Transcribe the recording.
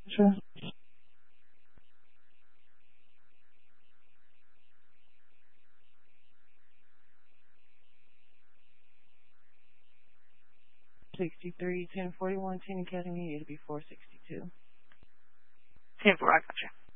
Sure. 63, 1041, 10 Academy, it'll be 462. 10-4, I got you.